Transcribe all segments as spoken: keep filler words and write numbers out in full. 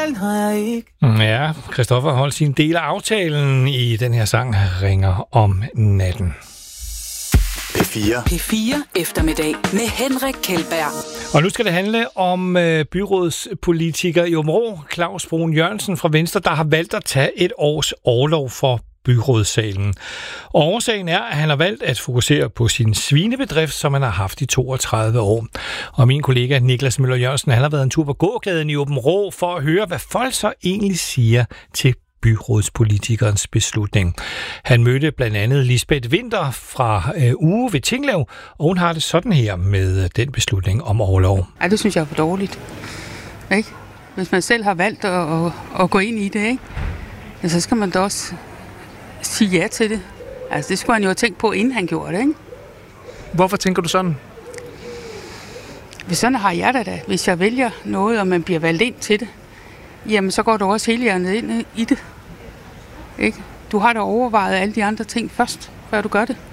Ja, Christoffer holdt sin del af aftalen i den her sang Ringer om natten. P fire. P fire eftermiddag med Henrik Kjeldberg. Og nu skal det handle om øh, byrådspolitiker i Aabenraa, Claus Brun Jørgensen fra Venstre, der har valgt at tage et års orlov for byrådssalen. Og årsagen er, at han har valgt at fokusere på sin svinebedrift, som han har haft i toogtredive år. Og min kollega Niklas Møller Jørgensen, han har været en tur på gågaden i Aabenraa for at høre, hvad folk så egentlig siger til byrådspolitikernes beslutning. Han mødte blandt andet Lisbeth Winther fra øh, Uge ved Tinglev, og hun har det sådan her med den beslutning om orlov. Ej, det synes jeg er for dårligt. Ikke? Hvis man selv har valgt at, at, at gå ind i det, ikke? Ja, så skal man da også sige ja til det. Altså, det skulle han jo have tænkt på, inden han gjorde det, ikke? Hvorfor tænker du sådan? Hvis sådan har jeg det da. Hvis jeg vælger noget, og man bliver valgt ind til det, jamen så går du også hele hjernet ind i det. Ikke? Du har da overvejet alle de andre ting først, før du gør det.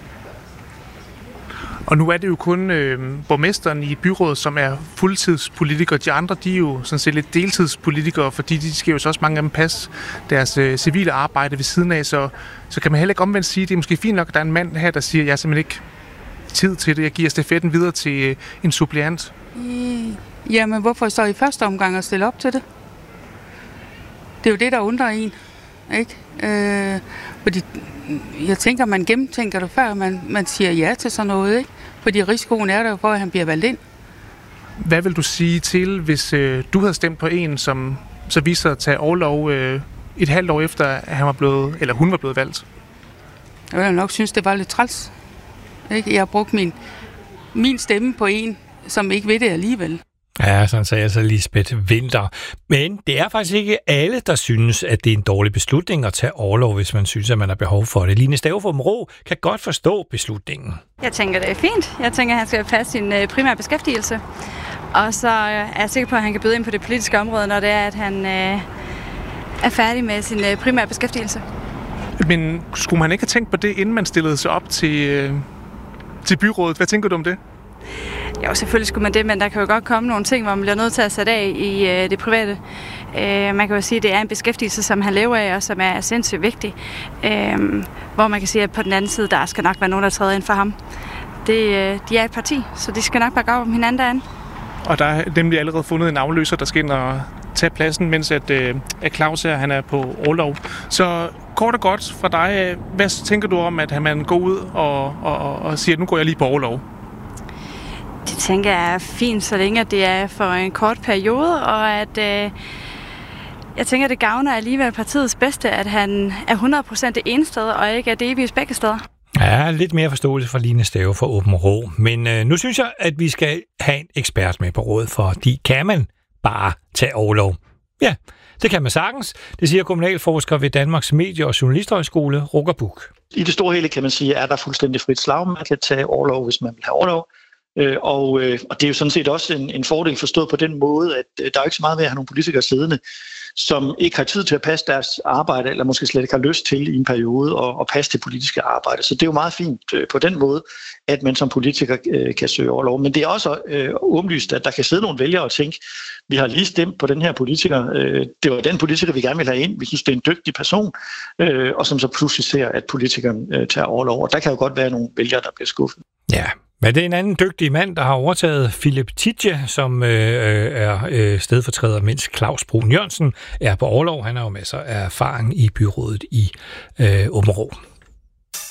Og nu er det jo kun øh, borgmesteren i byrådet, som er fuldtidspolitiker. De andre, de er jo sådan set lidt deltidspolitikere, fordi de skal jo så også mange af dem passe deres øh, civile arbejde ved siden af. Så, så kan man heller ikke omvendt sige, at det er måske fint nok, at der er en mand her, der siger, at jeg har simpelthen ikke tid til det. Jeg giver stafetten videre til øh, en suppleant. I, jamen, hvorfor så i første omgang at stille op til det? Det er jo det, der undrer en, ikke? Øh, fordi jeg tænker, man gennemtænker det før, man, man siger ja til sådan noget, ikke? Fordi risikoen er der jo for, at han bliver valgt ind. Hvad vil du sige til, hvis øh, du havde stemt på en, som så viste sig at tage orlov øh, et halvt år efter, at han var blevet, eller hun var blevet valgt? Jeg vil nok synes, det var lidt træls. Ikke? Jeg har brugt min, min stemme på en, som ikke ved det alligevel. Ja, sådan sagde altså Lisbeth Winther. Men det er faktisk ikke alle, der synes, at det er en dårlig beslutning at tage orlov, hvis man synes, at man har behov for det. Line Stave fra Aabenraa kan godt forstå beslutningen. Jeg tænker, det er fint. Jeg tænker, at han skal passe sin primære beskæftigelse. Og så er jeg sikker på, at han kan byde ind på det politiske område, når det er, at han øh, er færdig med sin primære beskæftigelse. Men skulle man ikke have tænkt på det, inden man stillede sig op til, øh, til byrådet? Hvad tænker du om det? Jo, selvfølgelig skulle man det, men der kan jo godt komme nogle ting, hvor man bliver nødt til at sætte af i øh, det private. Øh, man kan jo sige, at det er en beskæftigelse, som han lever af, og som er sindssygt vigtig. Øh, hvor man kan sige, at på den anden side, der skal nok være nogen, der træder ind for ham. Det, øh, de er et parti, så de skal nok bakke op om hinanden derinde. Og der er nemlig allerede fundet en afløser, der skal ind og tage pladsen, mens at, øh, at Claus her, han er på orlov. Så kort og godt fra dig, hvad tænker du om, at man går ud og, og, og, og siger, at nu går jeg lige på orlov? Det tænker jeg er fint, så længe det er for en kort periode, og at øh, jeg tænker, at det gavner alligevel partiets bedste, at han er hundrede procent det ene sted, og ikke er delvis begge steder. Ja, lidt mere forståelse for Line Stave fra Aabenraa. Men øh, nu synes jeg, at vi skal have en ekspert med på rådet, for de kan man bare tage orlov. Ja, det kan man sagtens. Det siger kommunalforsker ved Danmarks Medie- og Journalisthøjskole, Roger Buch. I det store hele kan man sige, at der er fuldstændig frit slag. Man kan tage orlov, hvis man vil have orlov. Og, og det er jo sådan set også en, en fordel forstået på den måde, at der er ikke så meget ved at have nogle politikere siddende, som ikke har tid til at passe deres arbejde, eller måske slet ikke har lyst til i en periode at, at passe det politiske arbejde. Så det er jo meget fint på den måde, at man som politiker kan søge orlov. Men det er også øh, åbenlyst, at der kan sidde nogle vælgere og tænke, vi har lige stemt på den her politiker. Øh, det var den politiker, vi gerne vil have ind. Vi synes, det er en dygtig person, øh, og som så pludselig ser, at politikeren øh, tager orlov. Og der kan jo godt være nogle vælgere, der bliver skuffet. Ja. Men det er en anden dygtig mand, der har overtaget Philip Tidje, som øh, er øh, stedfortræder, mens Claus Brun Jørgensen er på orlov. Han har jo masser af erfaring i byrådet i øh, Aabenraa.